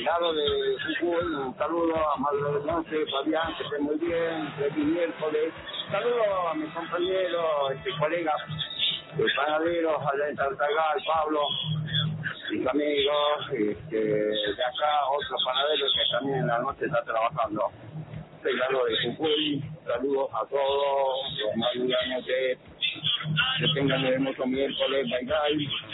lado de Jujuy, un saludo a Maduro del Monte, Fabián, que esté muy bien, feliz miércoles. Saludos a mis compañeros, colegas, panaderos, allá en Tartagal, Pablo, mis amigos, de acá, otros panaderos que también en la noche están trabajando. Soy Lalo de Jujuy, saludos a todos, los maduros que tengan el hermoso miércoles, bye bye.